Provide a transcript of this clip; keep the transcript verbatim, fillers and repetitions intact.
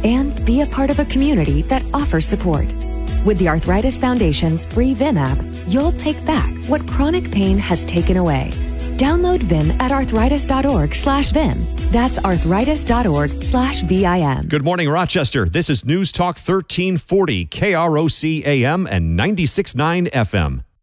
and be a part of a community that offers support. With the Arthritis Foundation's free Vim app, you'll take back what chronic pain has taken away. Download Vim at arthritis.org slash Vim. That's arthritis.org slash V I M. Good morning, Rochester. This is News Talk thirteen forty, K R O C A M and ninety-six point nine F M.